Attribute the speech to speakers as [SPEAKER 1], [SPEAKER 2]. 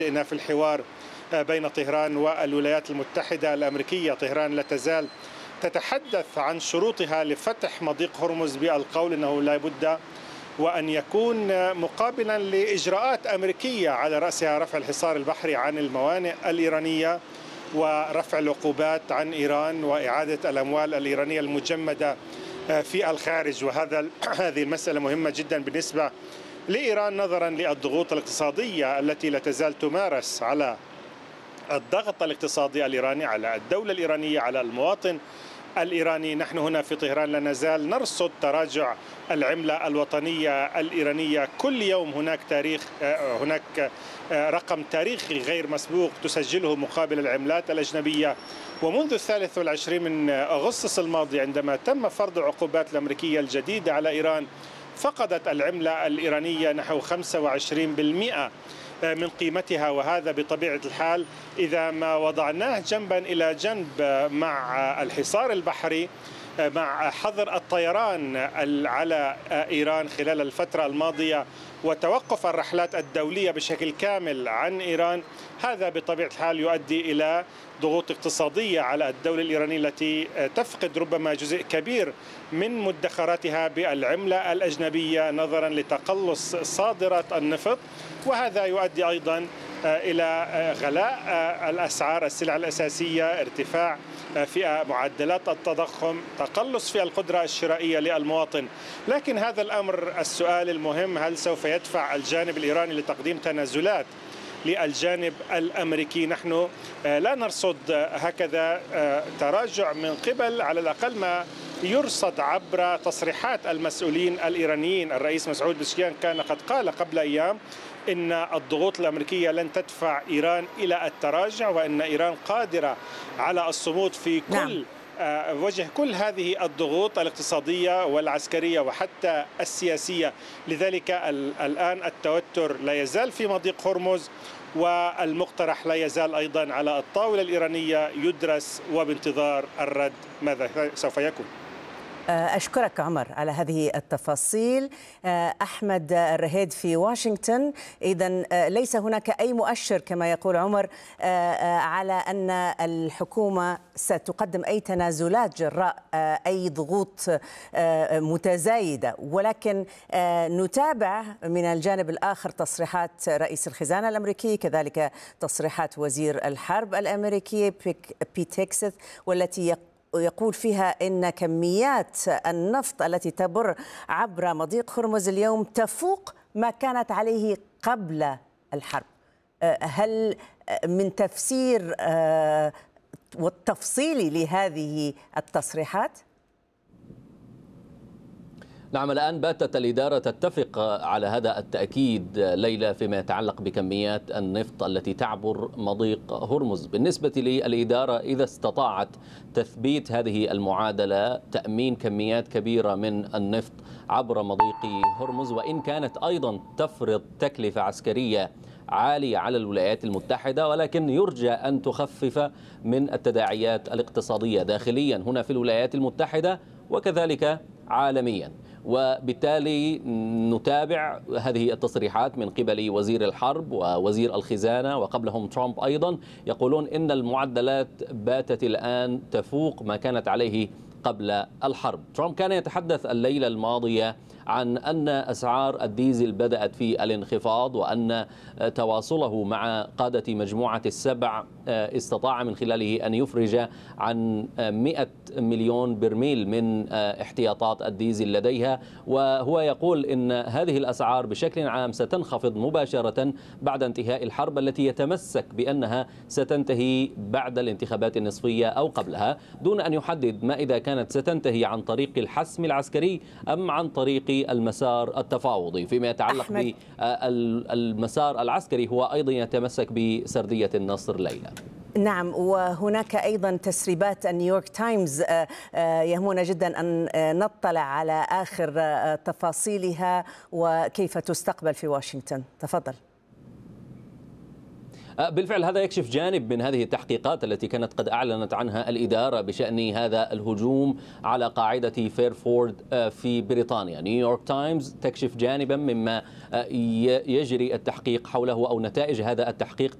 [SPEAKER 1] إن في الحوار بين طهران والولايات المتحدة الأمريكية. طهران لا تزال تتحدث عن شروطها لفتح مضيق هرمز بالقول أنه لا بد وأن يكون مقابلا لإجراءات أمريكية على رأسها رفع الحصار البحري عن الموانئ الإيرانية ورفع العقوبات عن إيران وإعادة الأموال الإيرانية المجمدة في الخارج. هذه المسألة مهمة جدا بالنسبة لإيران نظرا للضغوط الاقتصادية التي لا تزال تمارس على الضغط الاقتصادي الإيراني على الدولة الإيرانية على المواطن الإيراني. نحن هنا في طهران لا نزال نرصد تراجع العملة الوطنية الإيرانية. كل يوم هناك رقم تاريخي غير مسبوق تسجله مقابل العملات الأجنبية. ومنذ 23 من أغسطس الماضي عندما تم فرض العقوبات الأمريكية الجديدة على إيران فقدت العملة الإيرانية نحو 25% من قيمتها. وهذا بطبيعة الحال إذا ما وضعناه جنبا إلى جنب مع الحصار البحري مع حظر الطيران على إيران خلال الفترة الماضية وتوقف الرحلات الدولية بشكل كامل عن إيران، هذا بطبيعة الحال يؤدي إلى ضغوط اقتصادية على الدولة الإيرانية التي تفقد ربما جزء كبير من مدخراتها بالعملة الأجنبية نظرا لتقلص صادرات النفط. وهذا يؤدي أيضا إلى غلاء الأسعار السلع الأساسية، ارتفاع في معدلات التضخم، تقلص في القدرة الشرائية للمواطن. لكن هذا الأمر السؤال المهم، هل سوف يدفع الجانب الإيراني لتقديم تنازلات للجانب الأمريكي؟ نحن لا نرصد هكذا تراجع من قبل على الأقل ما يرصد عبر تصريحات المسؤولين الإيرانيين. الرئيس مسعود بزشكيان كان قد قال قبل أيام إن الضغوط الأمريكية لن تدفع إيران إلى التراجع وأن إيران قادرة على الصمود في كل وجه كل هذه الضغوط الاقتصادية والعسكرية وحتى السياسية. لذلك الآن التوتر لا يزال في مضيق هرمز والمقترح لا يزال أيضا على الطاولة الإيرانية يدرس وبانتظار الرد ماذا سوف يكون.
[SPEAKER 2] أشكرك عمر على هذه التفاصيل. أحمد الرهيد في واشنطن. إذن ليس هناك أي مؤشر كما يقول عمر على أن الحكومة ستقدم أي تنازلات جراء أي ضغوط متزايدة، ولكن نتابع من الجانب الآخر تصريحات رئيس الخزانة الأمريكي، كذلك تصريحات وزير الحرب الأمريكي بيت هيكسث، والتي يقول فيها إن كميات النفط التي تمر عبر مضيق هرمز اليوم تفوق ما كانت عليه قبل الحرب. هل من تفسير والتفصيلي لهذه التصريحات؟
[SPEAKER 3] نعم، الآن باتت الإدارة تتفق على هذا التأكيد ليلى فيما يتعلق بكميات النفط التي تعبر مضيق هرمز. بالنسبة للإدارة إذا استطاعت تثبيت هذه المعادلة، تأمين كميات كبيرة من النفط عبر مضيق هرمز، وإن كانت أيضا تفرض تكلفة عسكرية عالية على الولايات المتحدة، ولكن يرجى أن تخفف من التداعيات الاقتصادية داخليا هنا في الولايات المتحدة وكذلك عالميا. وبالتالي نتابع هذه التصريحات من قبل وزير الحرب ووزير الخزانة وقبلهم ترامب أيضا، يقولون إن المعدلات باتت الآن تفوق ما كانت عليه قبل الحرب. ترامب كان يتحدث الليلة الماضية عن أن أسعار الديزل بدأت في الانخفاض، وأن تواصله مع قادة مجموعة السبع استطاع من خلاله أن يفرج عن 100 مليون برميل من احتياطات الديزل لديها. وهو يقول إن هذه الأسعار بشكل عام ستنخفض مباشرة بعد انتهاء الحرب التي يتمسك بأنها ستنتهي بعد الانتخابات النصفية أو قبلها، دون أن يحدد ما إذا كانت ستنتهي عن طريق الحسم العسكري أم عن طريق المسار التفاوضي. فيما يتعلق بالمسار العسكري هو أيضا يتمسك بسردية النصر ليلى.
[SPEAKER 2] نعم، وهناك أيضا تسريبات نيويورك تايمز يهمنا جدا أن نطلع على آخر تفاصيلها وكيف تستقبل في واشنطن. تفضل.
[SPEAKER 3] بالفعل هذا يكشف جانب من هذه التحقيقات التي كانت قد أعلنت عنها الإدارة بشأن هذا الهجوم على قاعدة فيرفورد في بريطانيا. نيويورك تايمز تكشف جانبا مما يجري التحقيق حوله أو نتائج هذا التحقيق